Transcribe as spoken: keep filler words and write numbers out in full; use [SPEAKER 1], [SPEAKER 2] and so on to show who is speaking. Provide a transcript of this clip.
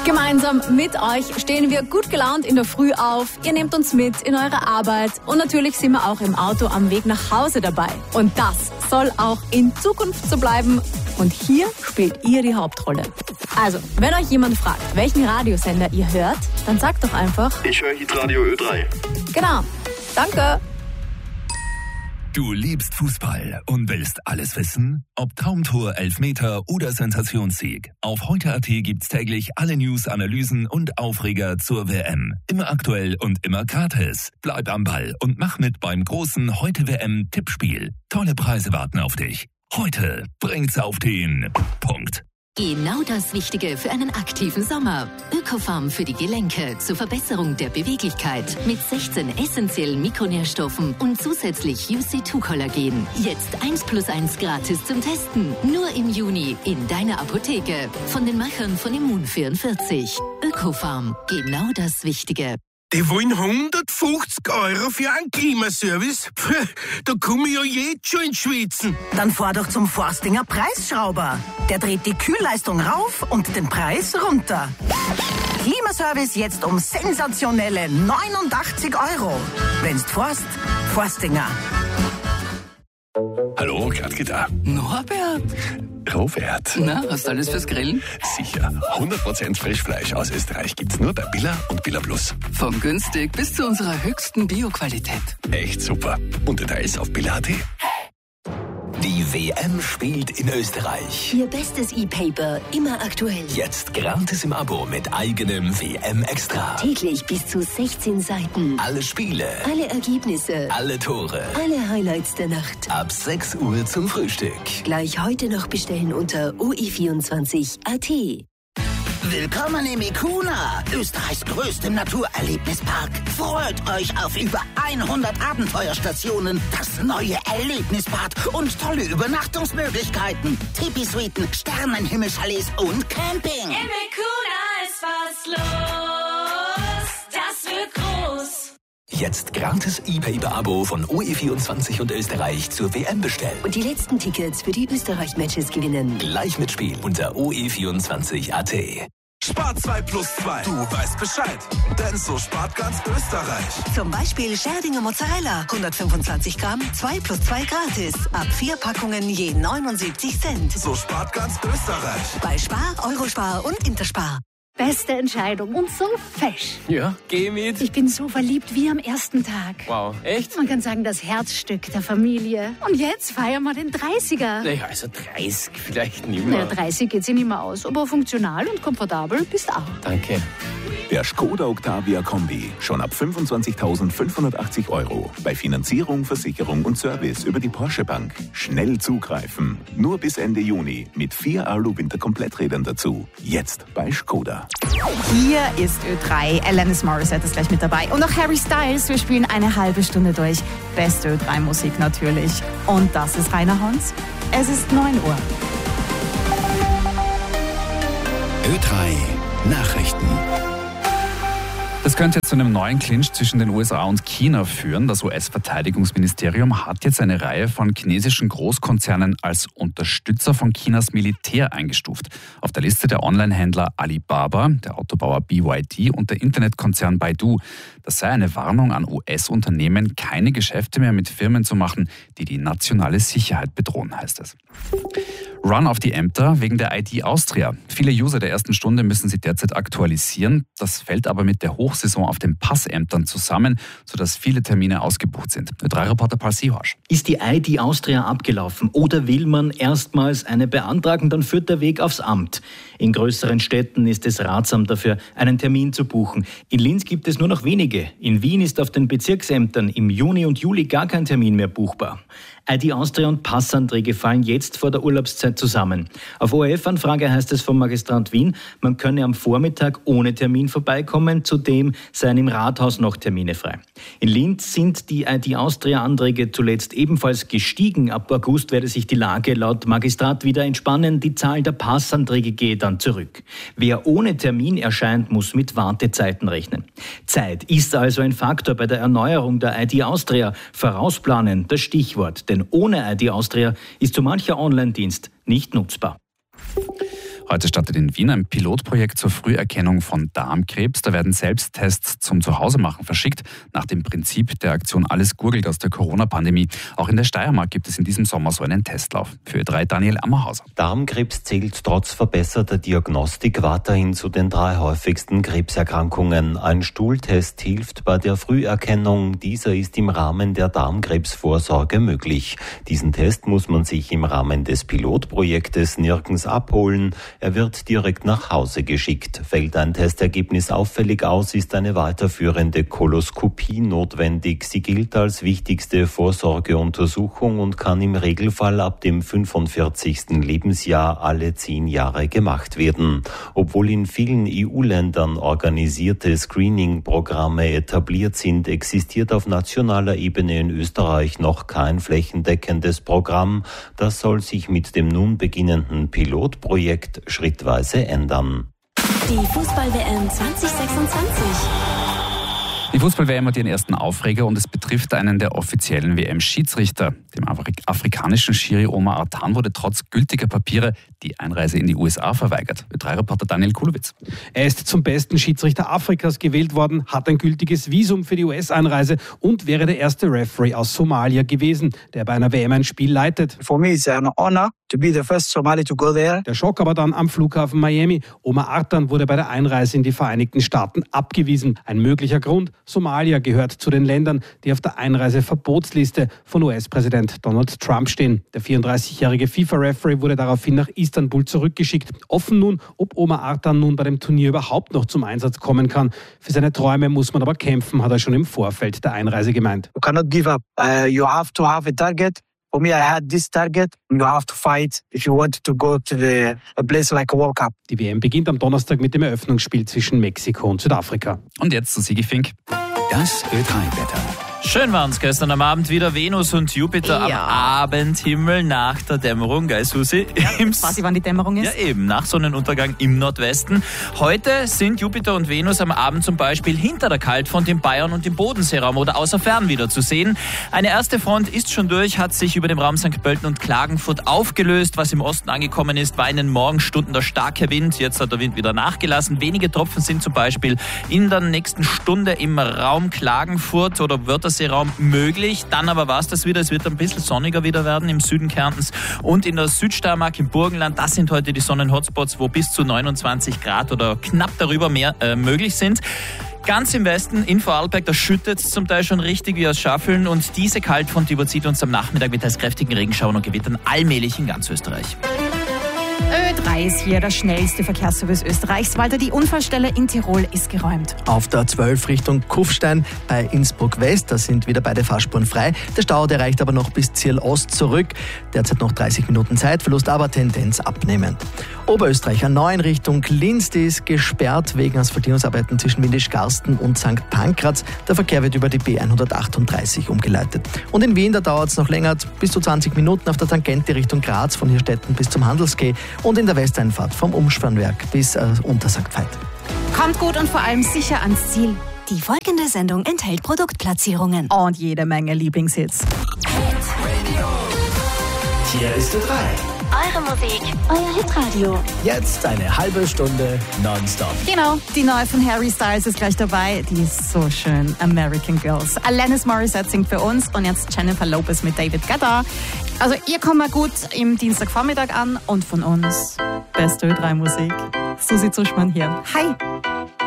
[SPEAKER 1] Gemeinsam mit euch stehen wir gut gelaunt in der Früh auf. Ihr nehmt uns mit in eure Arbeit und natürlich sind wir auch im Auto am Weg nach Hause dabei. Und das soll auch in Zukunft so bleiben. Und hier spielt ihr die Hauptrolle. Also, wenn euch jemand fragt, welchen Radiosender ihr hört, dann sagt doch einfach:
[SPEAKER 2] Ich höre Hitradio Ö drei.
[SPEAKER 1] Genau. Danke.
[SPEAKER 3] Du liebst Fußball und willst alles wissen? Ob Traumtor, Elfmeter oder Sensationssieg. Auf heute Punkt at gibt's täglich alle News, Analysen und Aufreger zur W M. Immer aktuell und immer gratis. Bleib am Ball und mach mit beim großen Heute W M-Tippspiel. Tolle Preise warten auf dich. Heute bringt's auf den Punkt.
[SPEAKER 4] Genau das Wichtige für einen aktiven Sommer. Ökofarm für die Gelenke zur Verbesserung der Beweglichkeit mit sechzehn essentiellen Mikronährstoffen und zusätzlich U C zwei Kollagen. Jetzt eins plus eins gratis zum Testen. Nur im Juni in deiner Apotheke. Von den Machern von Immun vierundvierzig. Ökofarm. Genau das Wichtige.
[SPEAKER 5] Die wollen hundertfünfzig Euro für einen Klimaservice? Puh, da komme ich ja jetzt schon ins Schwitzen.
[SPEAKER 6] Dann fahr doch zum Forstinger Preisschrauber. Der dreht die Kühlleistung rauf und den Preis runter. Klimaservice jetzt um sensationelle neunundachtzig Euro. Wenn's forst, Forstinger.
[SPEAKER 3] Hallo, Katke da.
[SPEAKER 7] Norbert?
[SPEAKER 3] Robert.
[SPEAKER 7] Na, hast du alles fürs Grillen?
[SPEAKER 3] Sicher. hundert Prozent Frischfleisch aus Österreich gibt's nur bei Billa und Billa Plus.
[SPEAKER 7] Von günstig bis zu unserer höchsten Bio-Qualität.
[SPEAKER 3] Echt super. Und Details auf Billa punkt at. Die W M spielt in Österreich.
[SPEAKER 4] Ihr bestes E-Paper, immer aktuell.
[SPEAKER 3] Jetzt gratis im Abo mit eigenem W M-Extra.
[SPEAKER 4] Täglich bis zu sechzehn Seiten.
[SPEAKER 3] Alle Spiele.
[SPEAKER 4] Alle Ergebnisse.
[SPEAKER 3] Alle Tore.
[SPEAKER 4] Alle Highlights der Nacht.
[SPEAKER 3] Ab sechs Uhr zum Frühstück.
[SPEAKER 4] Gleich heute noch bestellen unter o e vierundzwanzig punkt at.
[SPEAKER 6] Willkommen im Ikuna, Österreichs größtem Naturerlebnispark. Freut euch auf über hundert Abenteuerstationen, das neue Erlebnisbad und tolle Übernachtungsmöglichkeiten. Tipi-Suiten, Sternenhimmelchalets und Camping.
[SPEAKER 8] Im Ikuna ist was los, das wird groß.
[SPEAKER 3] Jetzt gratis E-Paper-Abo von O E vierundzwanzig und Österreich zur W M bestellen.
[SPEAKER 4] Und die letzten Tickets für die Österreich-Matches gewinnen.
[SPEAKER 3] Gleich mitspielen unter o e vierundzwanzig punkt at.
[SPEAKER 9] Spar zwei plus zwei. Du weißt Bescheid. Denn so spart ganz Österreich.
[SPEAKER 10] Zum Beispiel Scherdinger Mozzarella. hundertfünfundzwanzig Gramm, zwei plus zwei gratis. Ab vier Packungen je neunundsiebzig Cent.
[SPEAKER 9] So spart ganz Österreich.
[SPEAKER 10] Bei Spar, Eurospar und Interspar.
[SPEAKER 11] Beste Entscheidung und so fesch.
[SPEAKER 12] Ja, geh mit.
[SPEAKER 11] Ich bin so verliebt wie am ersten Tag.
[SPEAKER 12] Wow, echt?
[SPEAKER 11] Man kann sagen, das Herzstück der Familie. Und jetzt feiern wir den dreißiger.
[SPEAKER 12] Naja, also dreißig vielleicht nicht mehr.
[SPEAKER 11] Naja, dreißig geht sich nicht mehr aus, aber funktional und komfortabel bist auch.
[SPEAKER 12] Danke.
[SPEAKER 13] Der Skoda Octavia Kombi. Schon ab fünfundzwanzigtausendfünfhundertachtzig Euro. Bei Finanzierung, Versicherung und Service über die Porsche Bank. Schnell zugreifen. Nur bis Ende Juni. Mit vier Alu-Winter-Kompletträdern dazu. Jetzt bei Skoda.
[SPEAKER 14] Hier ist Ö drei. Alanis Morissette ist gleich mit dabei. Und auch Harry Styles. Wir spielen eine halbe Stunde durch. Beste Ö drei Musik natürlich. Und das ist Rainer Hans. Es ist neun Uhr.
[SPEAKER 3] Ö drei Nachrichten.
[SPEAKER 15] Das könnte zu einem neuen Clinch zwischen den U S A und China führen. Das U S-Verteidigungsministerium hat jetzt eine Reihe von chinesischen Großkonzernen als Unterstützer von Chinas Militär eingestuft. Auf der Liste der Online-Händler Alibaba, der Autobauer B Y D und der Internetkonzern Baidu. Das sei eine Warnung an U S-Unternehmen, keine Geschäfte mehr mit Firmen zu machen, die die nationale Sicherheit bedrohen, heißt es. Run auf die Ämter wegen der I D Austria. Viele User der ersten Stunde müssen sie derzeit aktualisieren. Das fällt aber mit der Hochsaison auf den Passämtern zusammen, sodass viele Termine ausgebucht sind. Ö drei Reporter Paul Seehorsch.
[SPEAKER 16] Ist die I D Austria abgelaufen oder will man erstmals eine beantragen, dann führt der Weg aufs Amt. In größeren Städten ist es ratsam dafür, einen Termin zu buchen. In Linz gibt es nur noch wenige. In Wien ist auf den Bezirksämtern im Juni und Juli gar kein Termin mehr buchbar. I D Austria und Passanträge fallen jetzt vor der Urlaubszeit zusammen. Auf O R F-Anfrage heißt es vom Magistrat Wien, man könne am Vormittag ohne Termin vorbeikommen, zudem seien im Rathaus noch Termine frei. In Linz sind die I D Austria-Anträge zuletzt ebenfalls gestiegen. Ab August werde sich die Lage laut Magistrat wieder entspannen. Die Zahl der Passanträge gehe dann zurück. Wer ohne Termin erscheint, muss mit Wartezeiten rechnen. Zeit ist also ein Faktor bei der Erneuerung der I D Austria. Vorausplanen, das Stichwort. Denn ohne I D Austria ist so mancher Online-Dienst nicht nutzbar.
[SPEAKER 15] Heute startet in Wien ein Pilotprojekt zur Früherkennung von Darmkrebs. Da werden Selbsttests zum Zuhausemachen verschickt, nach dem Prinzip der Aktion Alles gurgelt aus der Corona-Pandemie. Auch in der Steiermark gibt es in diesem Sommer so einen Testlauf. Für Ö drei Daniel Ammerhauser.
[SPEAKER 2] Darmkrebs zählt trotz verbesserter Diagnostik weiterhin zu den drei häufigsten Krebserkrankungen. Ein Stuhltest hilft bei der Früherkennung. Dieser ist im Rahmen der Darmkrebsvorsorge möglich. Diesen Test muss man sich im Rahmen des Pilotprojektes nirgends abholen. Er wird direkt nach Hause geschickt. Fällt ein Testergebnis auffällig aus, ist eine weiterführende Koloskopie notwendig. Sie gilt als wichtigste Vorsorgeuntersuchung und kann im Regelfall ab dem fünfundvierzigsten Lebensjahr alle zehn Jahre gemacht werden. Obwohl in vielen E U-Ländern organisierte Screening-Programme etabliert sind, existiert auf nationaler Ebene in Österreich noch kein flächendeckendes Programm. Das soll sich mit dem nun beginnenden Pilotprojekt schrittweise ändern.
[SPEAKER 8] Die Fußball-W M zwanzig sechsundzwanzig.
[SPEAKER 15] Die Fußball-W M hat ihren ersten Aufreger und es betrifft einen der offiziellen W M-Schiedsrichter. Dem Afri- afrikanischen Schiri Omar Artan wurde trotz gültiger Papiere die Einreise in die U S A verweigert. Ö drei Reporter Daniel Kulowitz.
[SPEAKER 17] Er ist zum besten Schiedsrichter Afrikas gewählt worden, hat ein gültiges Visum für die U S-Einreise und wäre der erste Referee aus Somalia gewesen, der bei einer W M ein Spiel leitet.
[SPEAKER 18] For me it's an honor to be the first Somali to go there.
[SPEAKER 17] Der Schock aber dann am Flughafen Miami. Omar Artan wurde bei der Einreise in die Vereinigten Staaten abgewiesen. Ein möglicher Grund: Somalia gehört zu den Ländern, die auf der Einreiseverbotsliste von U S-Präsident Donald Trump stehen. Der vierunddreißigjährige FIFA-Referee wurde daraufhin nach Istanbul zurückgeschickt. Offen nun, ob Omar Artan nun bei dem Turnier überhaupt noch zum Einsatz kommen kann. Für seine Träume muss man aber kämpfen, hat er schon im Vorfeld der Einreise gemeint.
[SPEAKER 18] You cannot give up. Uh, you have to have a target. For me, I had this target. You have to fight if you want to go to the, a place like a World Cup.
[SPEAKER 17] Die W M beginnt am Donnerstag mit dem Eröffnungsspiel zwischen Mexiko und Südafrika.
[SPEAKER 15] Und jetzt zu Sigi Fink.
[SPEAKER 3] Das Ö drei Wetter.
[SPEAKER 19] Schön waren es gestern am Abend wieder. Venus und Jupiter
[SPEAKER 14] Ja.
[SPEAKER 19] am Abendhimmel nach der Dämmerung, gell Susi?
[SPEAKER 14] Ja, quasi wann die Dämmerung ist.
[SPEAKER 19] Ja eben, nach Sonnenuntergang im Nordwesten. Heute sind Jupiter und Venus am Abend zum Beispiel hinter der Kaltfront im Bayern- und im Bodenseeraum oder außer Fern wieder zu sehen. Eine erste Front ist schon durch, hat sich über dem Raum Sankt Pölten und Klagenfurt aufgelöst. Was im Osten angekommen ist, war in den Morgenstunden der starke Wind. Jetzt hat der Wind wieder nachgelassen. Wenige Tropfen sind zum Beispiel in der nächsten Stunde im Raum Klagenfurt oder Wörthersee Raum möglich. Dann aber war es das wieder. Es wird ein bisschen sonniger wieder werden im Süden Kärntens und in der Südsteiermark im Burgenland. Das sind heute die Sonnen-Hotspots, wo bis zu neunundzwanzig Grad oder knapp darüber mehr äh, möglich sind. Ganz im Westen, in Vorarlberg, da schüttet es zum Teil schon richtig wie aus Schaffeln und diese Kaltfront überzieht uns am Nachmittag mit teils kräftigen Regenschauern und Gewittern allmählich in ganz Österreich.
[SPEAKER 14] Ö drei ist hier der schnellste Verkehrsservice Österreichs. Walter, die Unfallstelle in Tirol ist geräumt.
[SPEAKER 20] Auf der zwölf Richtung Kufstein bei Innsbruck West, da sind wieder beide Fahrspuren frei. Der Stau, der reicht aber noch bis Zierl Ost zurück. Derzeit noch dreißig Minuten Zeitverlust, aber Tendenz abnehmend. Oberösterreich, A neun Richtung Linz, die ist gesperrt wegen Asphaltierungsarbeiten zwischen Windisch-Garsten und Sankt Pankraz. Der Verkehr wird über die B hundertachtunddreißig umgeleitet. Und in Wien, da dauert es noch länger, bis zu zwanzig Minuten auf der Tangente Richtung Graz, von Hirstetten bis zum Handelsquai und in der Westeinfahrt vom Umspannwerk bis äh, unter Sankt Veit.
[SPEAKER 14] Kommt gut und vor allem sicher ans Ziel.
[SPEAKER 8] Die folgende Sendung enthält Produktplatzierungen.
[SPEAKER 14] Und jede Menge Lieblingshits.
[SPEAKER 9] Hier ist Ö drei.
[SPEAKER 8] Eure Musik, euer Hitradio.
[SPEAKER 9] Jetzt eine halbe Stunde nonstop.
[SPEAKER 14] Genau, die neue von Harry Styles ist gleich dabei. Die ist so schön. American Girls. Alanis Morissette singt für uns und jetzt Jennifer Lopez mit David Guetta. Also ihr kommt mal gut im Dienstagvormittag an und von uns beste Ö drei Musik. Susi Zuschmann hier. Hi.